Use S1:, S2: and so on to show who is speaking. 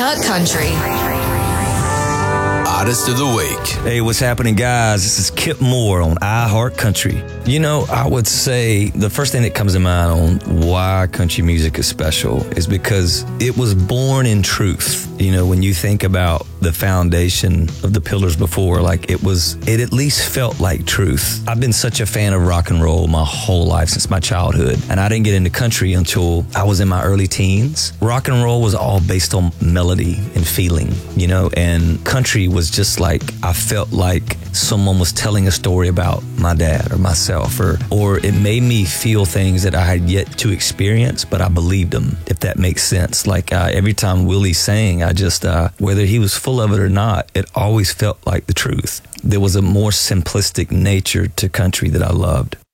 S1: iHeart Country.
S2: Artist of the Week.
S3: Hey, what's happening, guys? This is Kip Moore on iHeart Country. You know, I would say the first thing that comes to mind on why country music is special is because it was born in truth. You know, when you think about the foundation of the pillars before, like it at least felt like truth. I've been such a fan of rock and roll my whole life, since my childhood, and I didn't get into country until I was in my early teens. Rock and roll was all based on melody and feeling, you know, and country was just like, I felt like someone was telling a story about my dad or myself, or it made me feel things that I had yet to experience, but I believed them, if that makes sense. Like every time Willie sang, I just, whether he was full of it or not, it always felt like the truth. There was a more simplistic nature to country that I loved.